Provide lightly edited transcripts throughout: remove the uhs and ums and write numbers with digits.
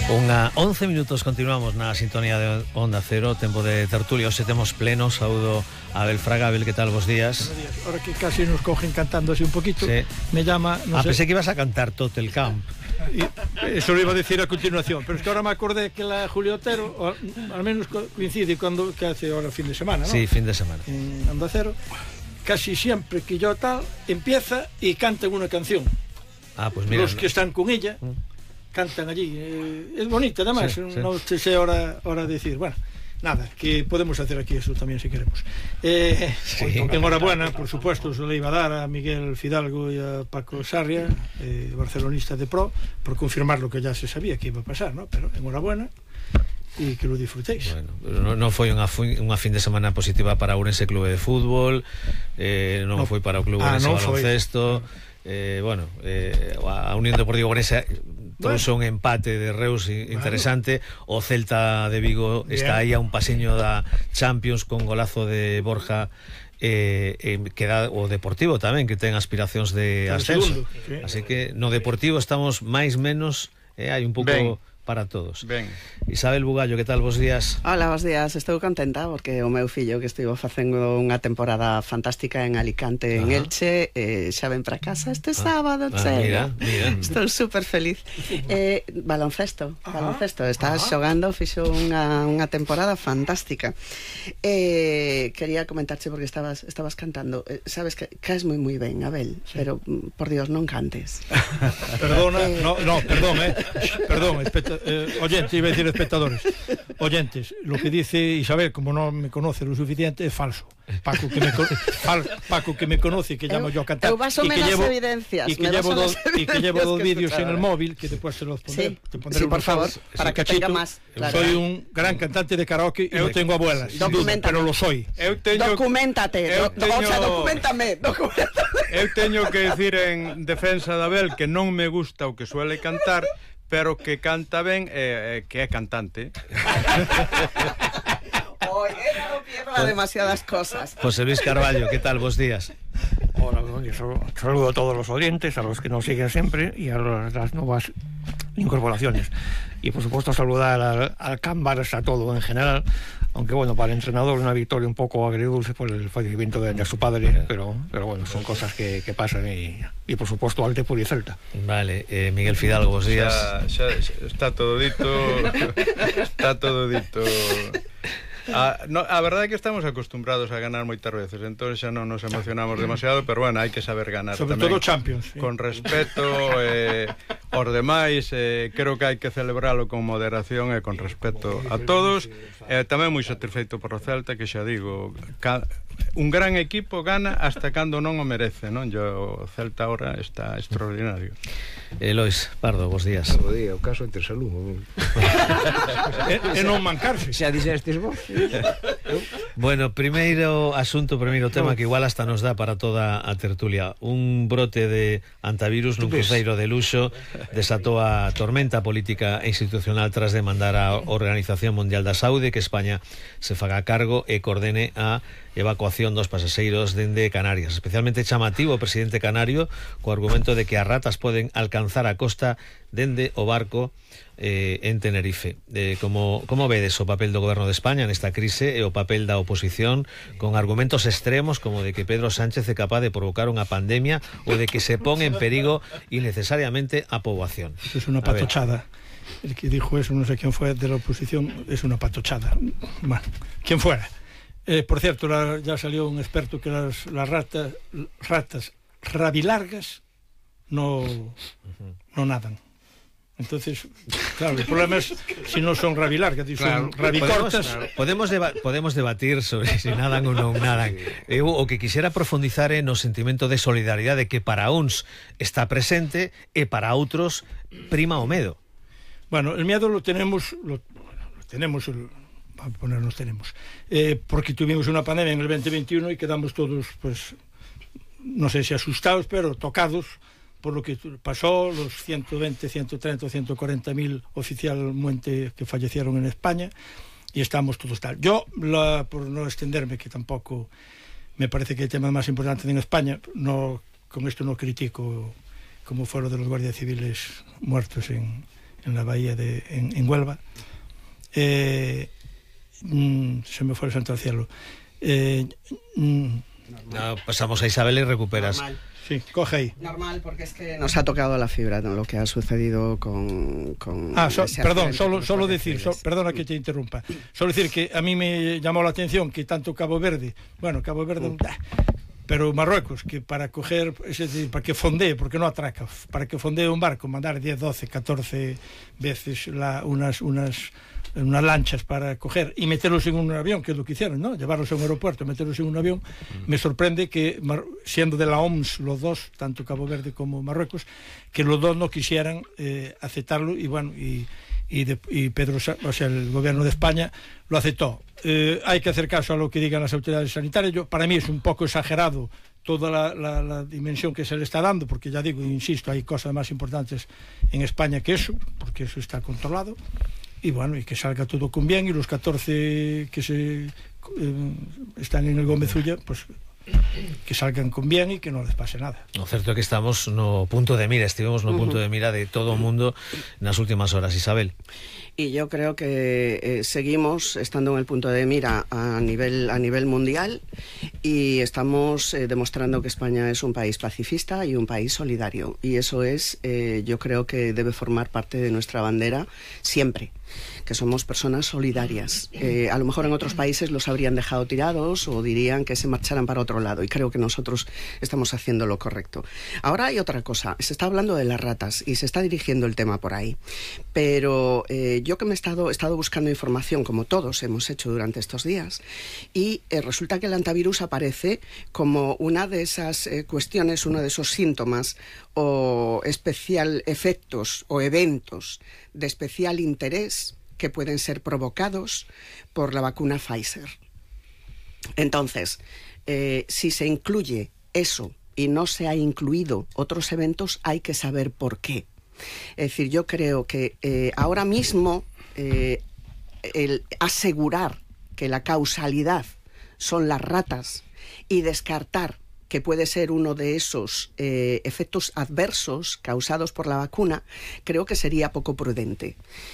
Unha 11 minutos, continuamos na sintonía de Onda Cero, tempo de tertulia. Hoxe temos pleno, saúdo a Abel Fraga. Abel, que tal, vos días? Ahora que casi nos cogen cantando así un poquito, sí. Me llama... No sé. Pensé que ibas a cantar Totel Camp. Eso lo iba a decir a continuación, pero es que ahora me acordé que la Julio Otero, al menos coincide cuando que hace ahora fin de semana, ¿no? Sí, fin de semana. En Onda Cero, casi siempre que yo tal, empieza y cantan una canción. Ah, pues mira. Los que están con ella... cantan allí, es bonita además, sí, sí. No sé ahora decir, bueno, nada, que podemos hacer aquí eso también si queremos. Sí. Enhorabuena, por supuesto, se le iba a dar a Miguel Fidalgo y a Paco Sarria, barcelonista de pro, por confirmar lo que ya se sabía que iba a pasar, ¿no? Pero enhorabuena y que lo disfrutéis. Bueno, non foi unha fin de semana positiva para Ourense Clube de Fútbol, non foi para o Clube de Baloncesto. A Unión Deportiva Ourense trouxe un empate de Reus interesante. O Celta de Vigo está aí a un pasiño da Champions con golazo de Borja, queda o Deportivo tamén, que ten aspiracións de ascenso, sí. Así que no Deportivo estamos máis menos, hai un pouco para todos. Ben. Isabel Bugallo, que tal, vos días? Hola, vos días, estou contenta porque o meu fillo que estivo facendo unha temporada fantástica en Alicante, en Elche, xa ven para casa este sábado, mira. Estou super feliz. Baloncesto, está xogando, fixo unha temporada fantástica. Quería comentarche porque estabas cantando, sabes que caes moi ben, Abel, sí. Pero por Dios, non cantes. Perdona, perdón, oyentes, iba a decir espectadores, oyentes, lo que dice Isabel, como no me conoce lo suficiente, es falso. Paco que me conoce, que llamo yo a cantar, y que llevo dos vídeos en el móvil que después te los pondré. Sí, por favor, para que tenga más. Claro. Soy un gran cantante de karaoke y no tengo abuelas, pero lo soy. Documéntate, documentame. Eu teño que decir en defensa de Abel que non me gusta o que suele cantar, pero que canta ben, que é cantante. No pierda demasiadas cosas. José Luis Carballo, ¿qué tal? Vos días. Hola, saludo a todos los oyentes, a los que nos siguen siempre y a las nuevas incorporaciones. Y por supuesto saludar al Can Barça, a todo en general, aunque bueno, para el entrenador una victoria un poco agridulce por el fallecimiento de su padre, pero bueno, son cosas que pasan y por supuesto al Depor y Celta. Vale, Miguel Fidalgo, vos días. Xa está todo dito. Está todo dito. A verdade é que estamos acostumbrados a ganar moitas veces, entón xa non nos emocionamos demasiado, pero bueno, hai que saber ganar sobre tamén, todo Champions, sí. Con respeto aos demais, creo que hai que celebralo con moderación e con respeto a todos. Tamén moi satisfeito por o Celta, que xa digo, un gran equipo gana hasta cando non o merece, non? O Celta ahora está extraordinario. Lois Pardo, vos días. Bo día, o caso entre salud. E non mancarse. Xa dixestes vos. Bueno, primeiro tema que igual hasta nos dá para toda a tertulia. Un brote de antivirus nun cruceiro de luxo desatou a tormenta política e institucional tras demandar a Organización Mundial da Saúde que España se faga cargo e coordene a evacuación dos pasaxeiros dende Canarias. Especialmente chamativo o presidente canario co argumento de que as ratas poden alcanzar a costa dende o barco en Tenerife. Como vedes o papel do goberno de España nesta crise e o papel da oposición con argumentos extremos como de que Pedro Sánchez é capaz de provocar unha pandemia ou de que se pon en perigo innecesariamente a poboación? Es una patochada. El que dijo eso, no sé quién fue de la oposición, es una patochada. Bueno, quien fuera. Por cierto, ya salió un experto que las ratas rabilargas no nadan. Entonces, claro, el problema es si no son rabilargas, si son rabicortas. Podemos debatir sobre si nadan ou non nadan. O que quixera profundizar no sentimento de solidaridade que para uns está presente e para outros prima o medo. Bueno, el miedo lo tenemos, porque tuvimos una pandemia en el 2021 y quedamos todos, pues, no sé si asustados, pero tocados por lo que pasó, los 120, 130 o 140 mil oficialmente que fallecieron en España, y estamos todos tal. Yo, por no extenderme, que tampoco me parece que el tema más importante en España, con esto no critico como fue lo de los guardias civiles muertos en en la bahía en Huelva. Se me fue el santo al cielo. No, pasamos a Isabel y recuperas. Normal. Sí, coge ahí. Normal, porque es que nos ha tocado la fibra, ¿no? Lo que ha sucedido con perdón, solo decir, perdona que te interrumpa, solo decir que a mí me llamó la atención que tanto Cabo Verde, pero Marruecos, que para coger, es decir, para que fondee, porque no atraca, para que fondee un barco, mandar 10, 12, 14 veces unas lanchas para coger y meterlos en un avión, que es lo que hicieron, ¿no? Llevarlos a un aeropuerto, meterlos en un avión. Me sorprende que, siendo de la OMS los dos, tanto Cabo Verde como Marruecos, que los dos no quisieran aceptarlo, y bueno, y Pedro, o sea, el gobierno de España lo aceptó. Hay que hacer caso a lo que digan las autoridades sanitarias. Para mí es un poco exagerado toda la dimensión que se le está dando, porque ya digo, insisto, hay cosas más importantes en España que eso, porque eso está controlado. Y bueno, y que salga todo con bien, y los 14 que están en el Gómez Ulla, pues que salgan con bien y que no les pase nada. O certo é que estamos no punto de mira, estivemos no punto de mira de todo o mundo nas últimas horas, Isabel. Y yo creo que seguimos estando en el punto de mira a nivel mundial, y estamos demostrando que España es un país pacifista y un país solidario, y eso es, yo creo que debe formar parte de nuestra bandera siempre, que somos personas solidarias. A lo mejor en otros países los habrían dejado tirados o dirían que se marcharan para otro lado, y creo que nosotros estamos haciendo lo correcto. Ahora hay otra cosa, se está hablando de las ratas y se está dirigiendo el tema por ahí, pero yo que me he estado buscando información, como todos hemos hecho durante estos días, y resulta que el antivirus aparece como una de esas cuestiones, uno de esos síntomas o especial efectos o eventos de especial interés que pueden ser provocados por la vacuna Pfizer. Entonces, si se incluye eso y no se ha incluido otros eventos, hay que saber por qué. Es decir, yo creo que ahora mismo el asegurar que la causalidad son las ratas y descartar que puede ser uno de esos efectos adversos causados por la vacuna, creo que sería poco prudente.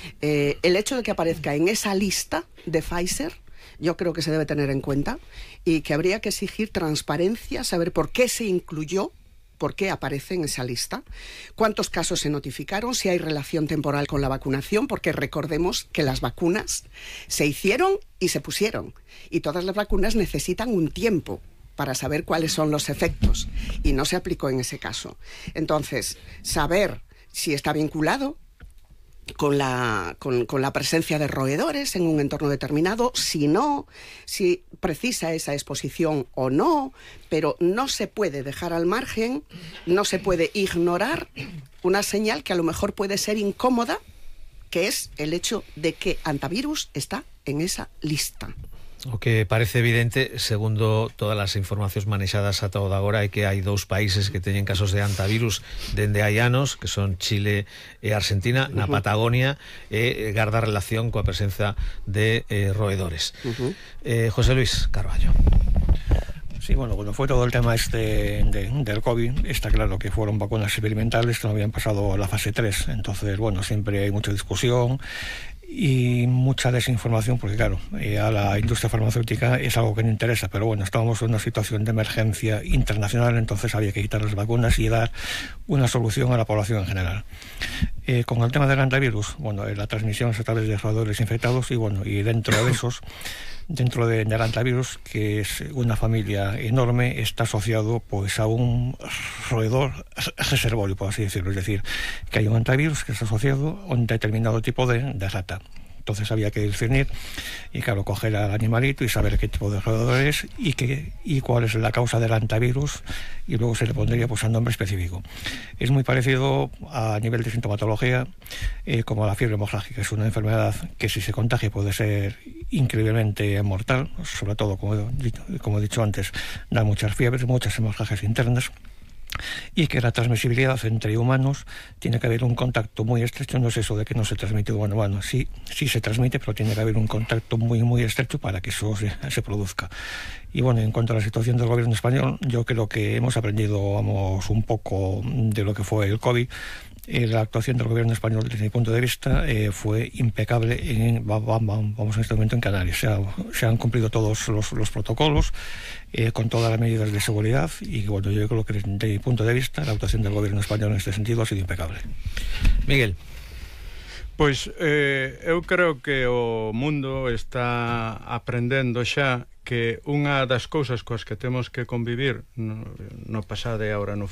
El hecho de que aparezca en esa lista de Pfizer, yo creo que se debe tener en cuenta, y que habría que exigir transparencia, saber por qué se incluyó, por qué aparece en esa lista, cuántos casos se notificaron, si hay relación temporal con la vacunación, porque recordemos que las vacunas se hicieron y se pusieron, y todas las vacunas necesitan un tiempo para saber cuáles son los efectos, y no se aplicó en ese caso. Entonces, saber si está vinculado con la presencia de roedores en un entorno determinado, si no, si precisa esa exposición o no, pero no se puede dejar al margen, no se puede ignorar una señal que a lo mejor puede ser incómoda, que es el hecho de que antivirus está en esa lista. O que parece evidente, segundo todas as informacións manexadas ata o de agora, é que hai dous países que teñen casos de antivirus dende hai anos, que son Chile e Argentina, na Patagonia, e garda relación coa presenza de roedores. José Luis Carballo. Sí, bueno, cuando fue todo el tema del COVID, está claro que fueron vacunas experimentales que no habían pasado a la fase 3. Entonces, bueno, siempre hay mucha discusión y mucha desinformación, porque claro, a la industria farmacéutica es algo que no interesa, pero bueno, estábamos en una situación de emergencia internacional, entonces había que quitar las vacunas y dar una solución a la población en general. Con el tema del antivirus, bueno, la transmisión es a través de roedores infectados, y bueno, y dentro de esos, dentro del antivirus, que es una familia enorme, está asociado pues a un roedor reservorio, por así decirlo, es decir, que hay un antivirus que está asociado a un determinado tipo de rata. Entonces había que discernir y claro, coger al animalito y saber qué tipo de roedor es y cuál es la causa del antivirus, y luego se le pondría pues un nombre específico. Es muy parecido a nivel de sintomatología como a la fiebre hemorrágica. Es una enfermedad que si se contagia puede ser increíblemente mortal, sobre todo como he dicho antes, da muchas fiebres, muchas hemorragias internas, y que la transmisibilidad entre humanos tiene que haber un contacto muy estrecho. No es eso de que no se transmite humano a humano, sí se transmite, pero tiene que haber un contacto muy muy estrecho para que eso se produzca. Y bueno, en cuanto a la situación del gobierno español, yo creo que hemos aprendido un poco de lo que fue el COVID, la actuación del gobierno español desde mi punto de vista fue impecable. Vamos en este momento en Canarias. Se han cumplido todos los protocolos con todas las medidas de seguridad y bueno, yo creo que desde mi punto de vista la actuación del gobierno español en este sentido ha sido impecable. Miguel. Pois eu creo que o mundo está aprendendo xa que unha das cousas coas que temos que convivir no pasado e agora no